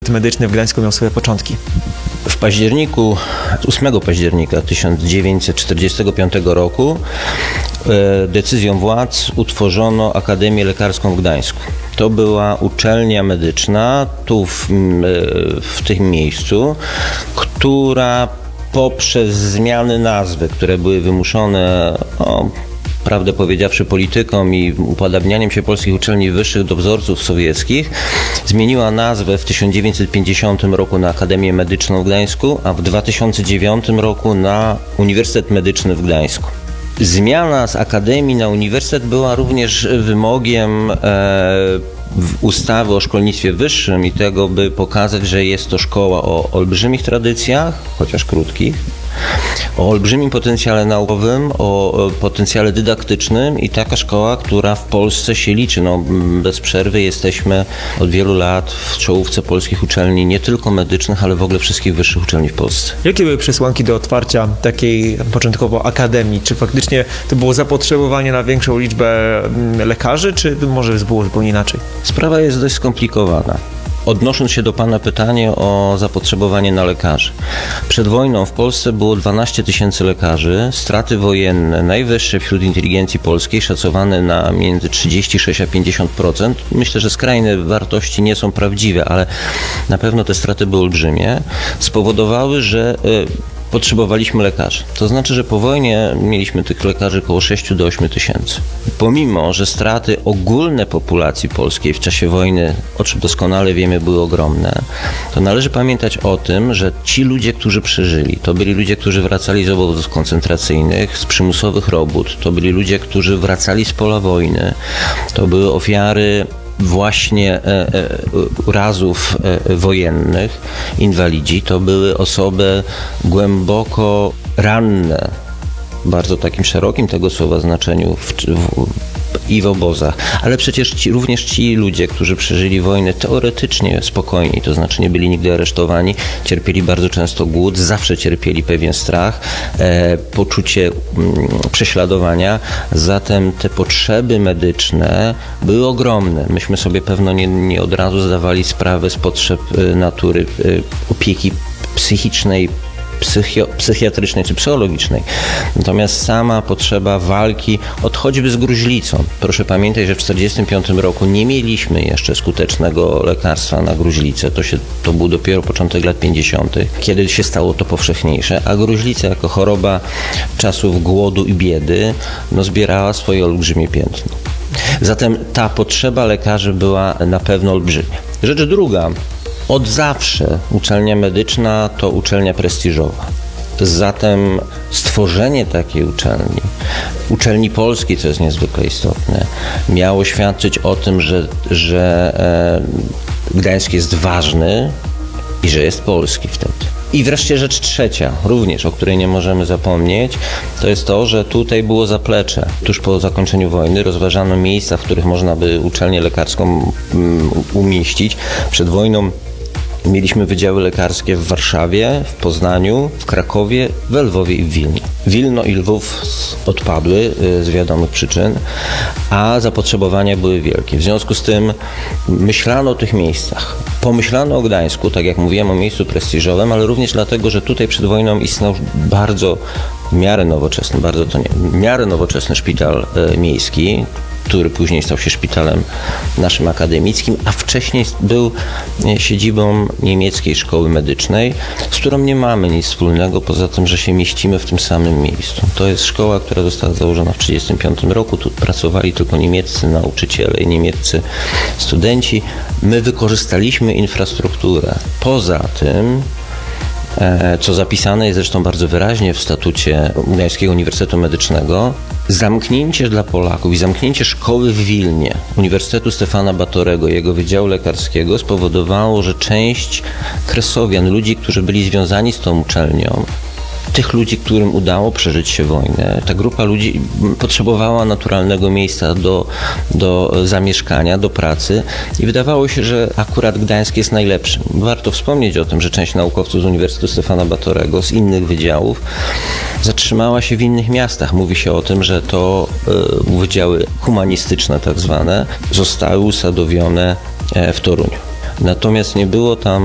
Uniwersytet Medyczny w Gdańsku miał swoje początki? W październiku, 8 października 1945 roku decyzją władz utworzono Akademię Lekarską w Gdańsku. To była uczelnia medyczna tu w tym miejscu, która poprzez zmiany nazwy, które były wymuszone, prawdę powiedziawszy, polityką i upodabnianiem się polskich uczelni wyższych do wzorców sowieckich, zmieniła nazwę w 1950 roku na Akademię Medyczną w Gdańsku, a w 2009 roku na Uniwersytet Medyczny w Gdańsku. Zmiana z akademii na uniwersytet była również wymogiem ustawy o szkolnictwie wyższym i tego, by pokazać, że jest to szkoła o olbrzymich tradycjach, chociaż krótkich, o olbrzymim potencjale naukowym, o potencjale dydaktycznym i taka szkoła, która w Polsce się liczy. Bez przerwy jesteśmy od wielu lat w czołówce polskich uczelni, nie tylko medycznych, ale w ogóle wszystkich wyższych uczelni w Polsce. Jakie były przesłanki do otwarcia takiej początkowo akademii? Czy faktycznie to było zapotrzebowanie na większą liczbę lekarzy, czy może było zupełnie inaczej? Sprawa jest dość skomplikowana. Odnosząc się do Pana pytania o zapotrzebowanie na lekarzy. Przed wojną w Polsce było 12 000 lekarzy, straty wojenne najwyższe wśród inteligencji polskiej, szacowane na między 36 a 50%. Myślę, że skrajne wartości nie są prawdziwe, ale na pewno te straty były olbrzymie. Spowodowały, że potrzebowaliśmy lekarzy. To znaczy, że po wojnie mieliśmy tych lekarzy około 6 do 8 tysięcy. Pomimo, że straty ogólne populacji polskiej w czasie wojny, o czym doskonale wiemy, były ogromne, to należy pamiętać o tym, że ci ludzie, którzy przeżyli, to byli ludzie, którzy wracali z obozów koncentracyjnych, z przymusowych robót, to byli ludzie, którzy wracali z pola wojny, to były ofiary właśnie urazów wojennych, inwalidzi, to były osoby głęboko ranne, w bardzo takim szerokim tego słowa znaczeniu i w obozach, ale przecież również ci ludzie, którzy przeżyli wojnę teoretycznie spokojnie, to znaczy nie byli nigdy aresztowani, cierpieli bardzo często głód, zawsze cierpieli pewien strach, poczucie prześladowania, zatem te potrzeby medyczne były ogromne. Myśmy sobie pewno nie od razu zdawali sprawę z potrzeb natury opieki psychicznej, psychiatrycznej czy psychologicznej. Natomiast sama potrzeba walki choćby z gruźlicą. Proszę pamiętać, że w 1945 roku nie mieliśmy jeszcze skutecznego lekarstwa na gruźlicę. To był dopiero początek lat 50., kiedy się stało to powszechniejsze, a gruźlica jako choroba czasów głodu i biedy zbierała swoje olbrzymie piętno. Zatem ta potrzeba lekarzy była na pewno olbrzymia. Rzecz druga. Od zawsze uczelnia medyczna to uczelnia prestiżowa. Zatem stworzenie takiej uczelni polskiej, co jest niezwykle istotne, miało świadczyć o tym, że Gdańsk jest ważny i że jest polski wtedy. I wreszcie rzecz trzecia, również o której nie możemy zapomnieć, to jest to, że tutaj było zaplecze. Tuż po zakończeniu wojny rozważano miejsca, w których można by uczelnię lekarską umieścić. Przed wojną mieliśmy wydziały lekarskie w Warszawie, w Poznaniu, w Krakowie, w Lwowie i w Wilnie. Wilno i Lwów odpadły z wiadomych przyczyn, a zapotrzebowania były wielkie. W związku z tym myślano o tych miejscach. Pomyślano o Gdańsku, tak jak mówiłem, o miejscu prestiżowym, ale również dlatego, że tutaj przed wojną istniał w miarę nowoczesny szpital miejski, który później stał się szpitalem naszym akademickim, a wcześniej był siedzibą niemieckiej szkoły medycznej, z którą nie mamy nic wspólnego, poza tym, że się mieścimy w tym samym miejscu. To jest szkoła, która została założona w 1935 roku. Tu pracowali tylko niemieccy nauczyciele i niemieccy studenci. My wykorzystaliśmy infrastrukturę. Poza tym, co zapisane jest zresztą bardzo wyraźnie w statucie Gdańskiego Uniwersytetu Medycznego, zamknięcie dla Polaków i zamknięcie szkoły w Wilnie, Uniwersytetu Stefana Batorego, jego Wydziału Lekarskiego spowodowało, że część kresowian, ludzi, którzy byli związani z tą uczelnią, tych ludzi, którym udało przeżyć się wojnę, ta grupa ludzi potrzebowała naturalnego miejsca do zamieszkania, do pracy i wydawało się, że akurat Gdańsk jest najlepszym. Warto wspomnieć o tym, że część naukowców z Uniwersytetu Stefana Batorego, z innych wydziałów, zatrzymała się w innych miastach. Mówi się o tym, że to wydziały humanistyczne tak zwane zostały usadowione w Toruniu. Natomiast nie było tam